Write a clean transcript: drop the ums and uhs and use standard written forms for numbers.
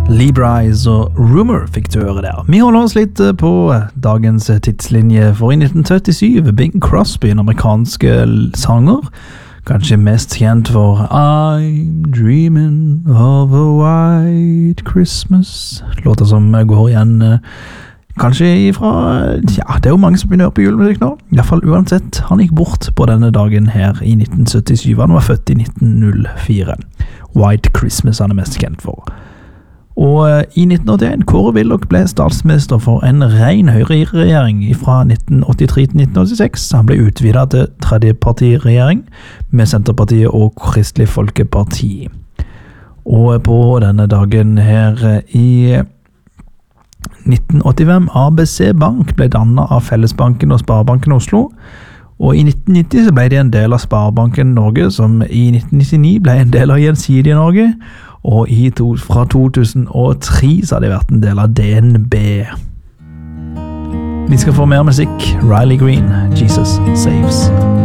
Librise og Rumor fikk du høre der. Vi holder oss litt på dagens tidslinje, for i 1977 Bing Crosby, en amerikanske sanger, kanskje mest kjent for I'm dreaming of a white Christmas, låter som går igjen kanskje ifra, ja, det er jo mange som begynner på julemusikk nå, i hvert fall uansett, han gikk bort på denne dagen her i 1977, han var født i 1904. White Christmas han er mest kjent for. Og i 1981, Kåre Willoch ble statsminister for en ren høyreregjering fra 1983 til 1986. Han ble utvidet til tredjepartiregjering med Senterpartiet og Kristelig Folkeparti. Og på denne dagen her i 1985, ABC Bank ble dannet av Fellesbanken og Sparebanken Oslo. Og i 1990 så ble det en del av Sparebanken Norge, som i 1999 ble en del av Gjensidige Norge, og fra 2003 så har det vært en del av DNB. Vi skal få mer musikk. Riley Green, Jesus Saves.